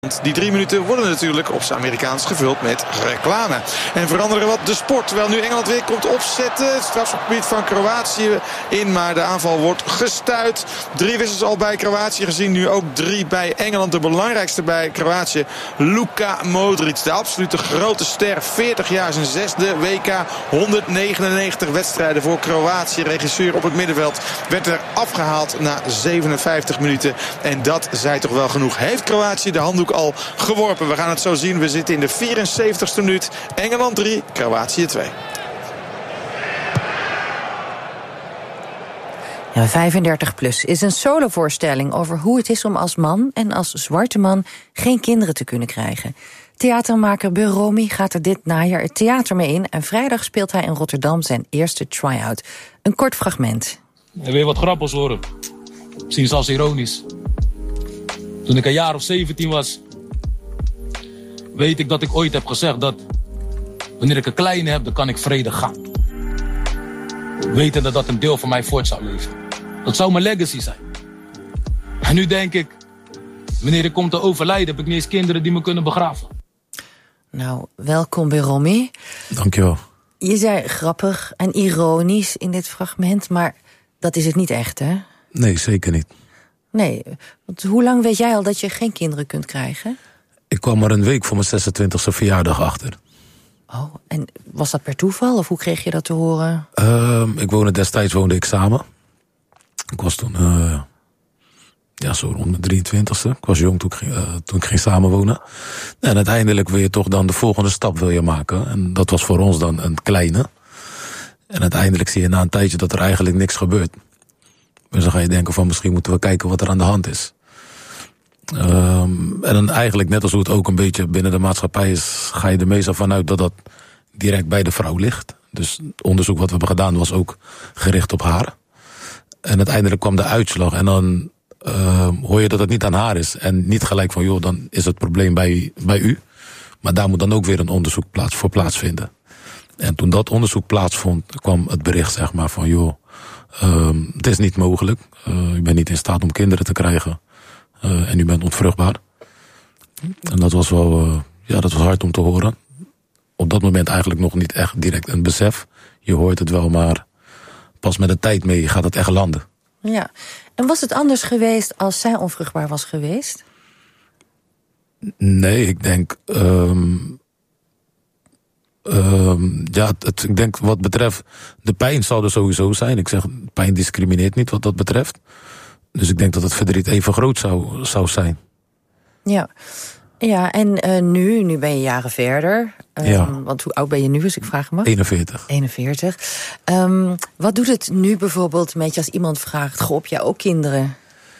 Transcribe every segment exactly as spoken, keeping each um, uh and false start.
Die drie minuten worden natuurlijk op zijn Amerikaans gevuld met reclame. En veranderen wat de sport. Terwijl nu Engeland weer komt opzetten. Het strafschopgebied van Kroatië in. Maar de aanval wordt gestuit. Drie wissels al bij Kroatië gezien. Nu ook drie bij Engeland. De belangrijkste bij Kroatië. Luka Modric. De absolute grote ster. veertig jaar, zijn zesde W K. honderdnegenennegentig wedstrijden voor Kroatië. Regisseur op het middenveld. Werd er afgehaald na zevenenvijftig minuten. En dat zei toch wel genoeg. Heeft Kroatië de handdoek al geworpen? We gaan het zo zien. We zitten in de vierenzeventigste minuut. Engeland drie, Kroatië twee. Ja, vijfendertig plus is een solovoorstelling over hoe het is om als man en als zwarte man geen kinderen te kunnen krijgen. Theatermaker Beromi gaat er dit najaar het theater mee in en vrijdag speelt hij in Rotterdam zijn eerste try-out. Een kort fragment. En weer wat grappigs horen. Misschien zelfs ironisch. Toen ik een jaar of zeventien was, weet ik dat ik ooit heb gezegd dat wanneer ik een kleine heb, dan kan ik vredig gaan. Wetende dat een deel van mij voort zou leven. Dat zou mijn legacy zijn. En nu denk ik, wanneer ik kom te overlijden, heb ik niet eens kinderen die me kunnen begraven. Nou, welkom Beromi. Dankjewel. Je zei grappig en ironisch in dit fragment, maar dat is het niet echt, hè? Nee, zeker niet. Nee, want hoe lang weet jij al dat je geen kinderen kunt krijgen? Ik kwam er een week voor mijn zesentwintigste verjaardag achter. Oh, en was dat per toeval of hoe kreeg je dat te horen? Uh, ik woonde destijds woonde ik samen. Ik was toen, uh, ja, zo rond mijn drieëntwintigste. Ik was jong toen ik, ging, uh, toen ik ging samenwonen. En uiteindelijk wil je toch dan de volgende stap wil je maken. En dat was voor ons dan een kleine. En uiteindelijk zie je na een tijdje dat er eigenlijk niks gebeurt. Dus dan ga je denken van misschien moeten we kijken wat er aan de hand is. Um, en dan eigenlijk net als hoe het ook een beetje binnen de maatschappij is, ga je er meestal vanuit dat dat direct bij de vrouw ligt. Dus het onderzoek wat we hebben gedaan was ook gericht op haar. En uiteindelijk kwam de uitslag en dan uh, hoor je dat het niet aan haar is. En niet gelijk van joh, dan is het probleem bij, bij u. Maar daar moet dan ook weer een onderzoek plaats, voor plaatsvinden. En toen dat onderzoek plaatsvond, kwam het bericht zeg maar van joh, Um, het is niet mogelijk. Uh, u bent niet in staat om kinderen te krijgen. Uh, en u bent onvruchtbaar. En dat was wel, uh, ja, dat was hard om te horen. Op dat moment eigenlijk nog niet echt direct een besef. Je hoort het wel, maar pas met de tijd mee gaat het echt landen. Ja. En was het anders geweest als zij onvruchtbaar was geweest? Nee, ik denk... Um, Um, ja, het, ik denk wat betreft de pijn zal er sowieso zijn. Ik zeg, pijn discrimineert niet wat dat betreft. Dus ik denk dat het verdriet even groot zou, zou zijn. Ja, ja en uh, nu, nu ben je jaren verder. Um, ja. Want hoe oud ben je nu, als ik vragen mag? eenenveertig. eenenveertig. Um, wat doet het nu bijvoorbeeld met je als iemand vraagt, goh, heb jij ook kinderen?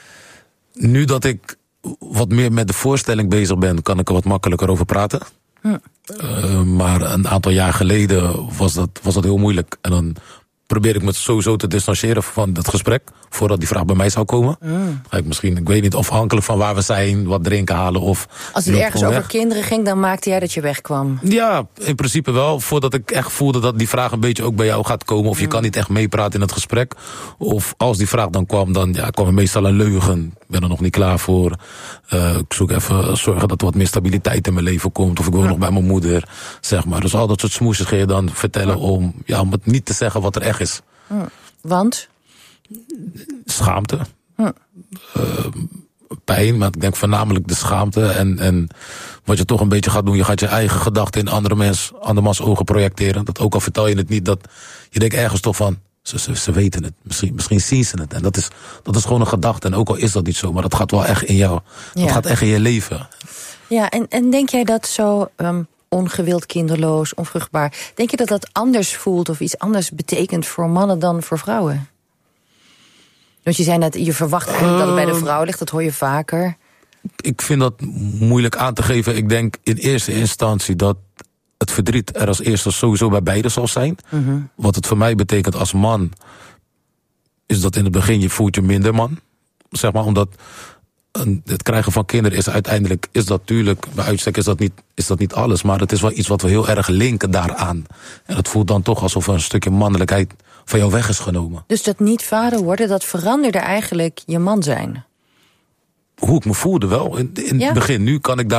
Nu dat ik wat meer met de voorstelling bezig ben, kan ik er wat makkelijker over praten. Hm. Uh, maar een aantal jaar geleden was dat, was dat heel moeilijk. En dan probeer ik me sowieso te distancieren van het gesprek, voordat die vraag bij mij zou komen. Mm. Ga ik misschien, ik weet niet, afhankelijk van waar we zijn, wat drinken halen of... Als het ergens over kinderen ging, dan maakte jij dat je wegkwam? Ja, in principe wel. Voordat ik echt voelde dat die vraag een beetje ook bij jou gaat komen. Of je mm. kan niet echt meepraten in het gesprek. Of als die vraag dan kwam, dan ja, kwam er meestal een leugen. Ik ben er nog niet klaar voor. Uh, ik zoek even zorgen dat er wat meer stabiliteit in mijn leven komt. Of ik woon mm. nog bij mijn moeder, zeg maar. Dus al dat soort smoesjes ga je dan vertellen mm. om, ja, om het niet te zeggen wat er echt is. Mm. Want? Schaamte. Hm. Uh, pijn, maar ik denk voornamelijk de schaamte. En, en wat je toch een beetje gaat doen, je gaat je eigen gedachten in andere mens, andermans ogen projecteren. Dat ook al vertel je het niet, dat je denkt ergens toch van, ze, ze, ze weten het. Misschien, misschien zien ze het. En dat is, dat is gewoon een gedachte. En ook al is dat niet zo, maar dat gaat wel echt in jou. Dat ja. gaat echt in je leven. Ja, en, en denk jij dat zo... Um... ongewild, kinderloos, onvruchtbaar. Denk je dat dat anders voelt of iets anders betekent voor mannen dan voor vrouwen? Want je zei net, je verwacht eigenlijk uh, dat het bij de vrouw ligt, dat hoor je vaker. Ik vind dat moeilijk aan te geven. Ik denk in eerste instantie dat het verdriet er als eerste sowieso bij beide zal zijn. Uh-huh. Wat het voor mij betekent als man, is dat in het begin je voelt je minder man. Zeg maar, omdat... het krijgen van kinderen is uiteindelijk, is dat natuurlijk, bij uitstek is dat, niet, is dat niet alles, maar het is wel iets wat we heel erg linken daaraan. En het voelt dan toch alsof er een stukje mannelijkheid van jou weg is genomen. Dus dat niet vader worden, dat veranderde eigenlijk je man zijn? Hoe ik me voelde wel, in, in ja? het begin. Nu kan ik daar